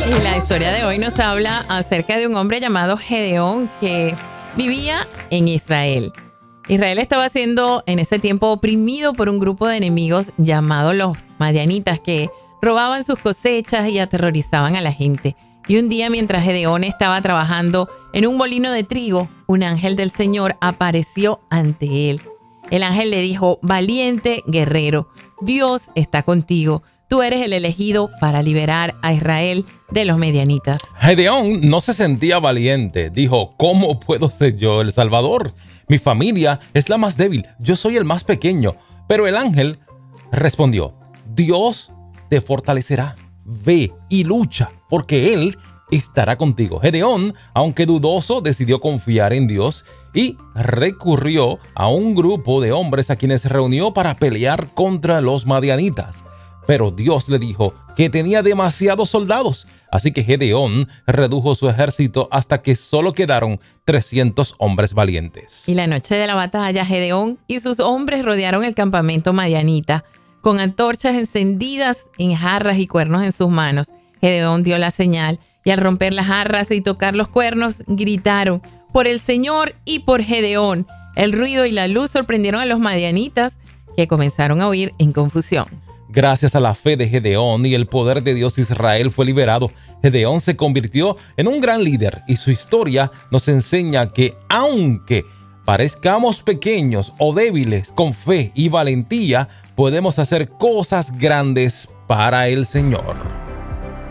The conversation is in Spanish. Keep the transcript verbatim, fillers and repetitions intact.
Y la historia de hoy nos habla acerca de un hombre llamado Gedeón que vivía en Israel. Israel estaba siendo en ese tiempo oprimido por un grupo de enemigos llamados los madianitas que robaban sus cosechas y aterrorizaban a la gente. Y un día, mientras Gedeón estaba trabajando en un molino de trigo, un ángel del Señor apareció ante él. El ángel le dijo: valiente guerrero, Dios está contigo. Tú eres el elegido para liberar a Israel de los medianitas. Gedeón no se sentía valiente. Dijo: ¿cómo puedo ser yo el Salvador? Mi familia es la más débil. Yo soy el más pequeño. Pero el ángel respondió: Dios te fortalecerá. Ve y lucha, porque Él estará contigo. Gedeón, aunque dudoso, decidió confiar en Dios y recurrió a un grupo de hombres a quienes reunió para pelear contra los madianitas. Pero Dios le dijo que tenía demasiados soldados, así que Gedeón redujo su ejército hasta que solo quedaron trescientos hombres valientes. Y la noche de la batalla, Gedeón y sus hombres rodearon el campamento madianita con antorchas encendidas en jarras y cuernos en sus manos. Gedeón dio la señal y al romper las jarras y tocar los cuernos, gritaron: por el Señor y por Gedeón. El ruido y la luz sorprendieron a los madianitas, que comenzaron a huir en confusión. Gracias a la fe de Gedeón y el poder de Dios, Israel fue liberado. Gedeón se convirtió en un gran líder y su historia nos enseña que aunque parezcamos pequeños o débiles, con fe y valentía podemos hacer cosas grandes para el Señor.